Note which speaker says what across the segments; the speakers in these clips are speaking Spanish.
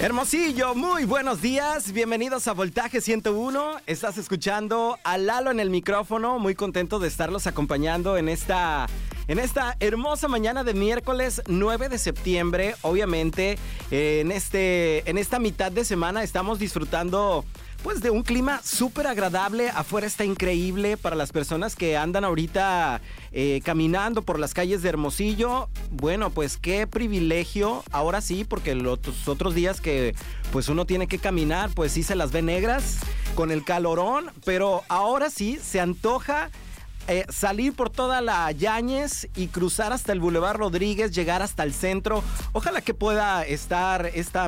Speaker 1: Hermosillo, muy buenos días, bienvenidos a Voltaje 101. Estás escuchando a Lalo en el micrófono, muy contento de estarlos acompañando en esta hermosa mañana de miércoles 9 de septiembre. Obviamente, en esta mitad de semana estamos disfrutando pues de un clima súper agradable. Afuera está increíble para las personas que andan ahorita caminando por las calles de Hermosillo. Bueno, pues qué privilegio. Ahora sí, porque los otros días que pues uno tiene que caminar, pues sí se las ve negras con el calorón. Pero ahora sí se antoja salir por toda la Yáñez y cruzar hasta el Boulevard Rodríguez, llegar hasta el centro. Ojalá que pueda estar este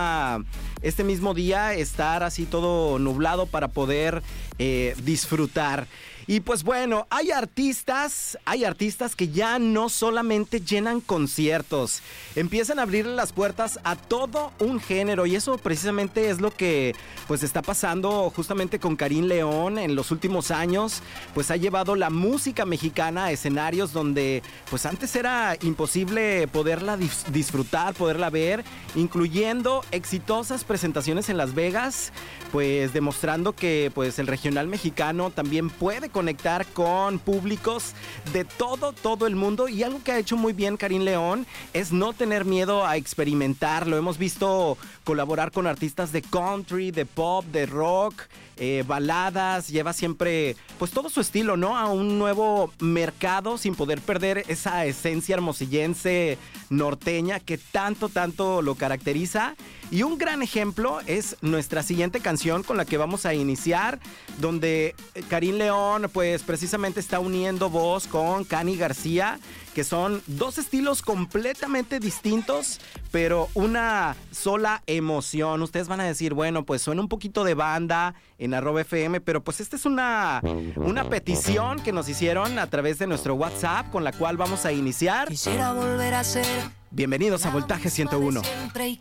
Speaker 1: mismo día, estar así todo nublado para poder disfrutar. Y pues bueno, hay artistas que ya no solamente llenan conciertos, empiezan a abrirle las puertas a todo un género, y eso precisamente es lo que pues está pasando justamente con Karin León en los últimos años. Pues ha llevado la música mexicana a escenarios donde pues antes era imposible poderla disfrutar, poderla ver, incluyendo exitosas presentaciones en Las Vegas, pues demostrando que pues el regional mexicano también puede conectar con públicos de todo el mundo. Y algo que ha hecho muy bien Karin León es no tener miedo a experimentar. Lo hemos visto colaborar con artistas de country, de pop, de rock, baladas. Lleva siempre pues todo su estilo, ¿no?, a un nuevo mercado sin poder perder esa esencia hermosillense norteña que tanto lo caracteriza. Y un gran ejemplo es nuestra siguiente canción con la que vamos a iniciar, donde Karin León pues precisamente está uniendo voz con Cani García, que son dos estilos completamente distintos, pero una sola emoción. Ustedes van a decir, bueno, pues suena un poquito de banda en @FM, pero pues esta es una petición que nos hicieron a través de nuestro WhatsApp, con la cual vamos a iniciar.
Speaker 2: Quisiera volver a ser.
Speaker 1: Bienvenidos a Voltaje 101.
Speaker 2: Siempre y